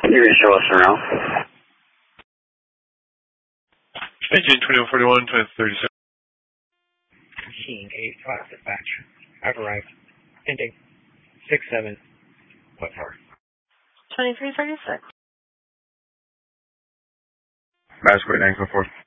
You can show us around. Engine 2141, 2037. Machine 8-5 dispatch. I've arrived. Ending 67. What for? 2336. Bass Quit 944.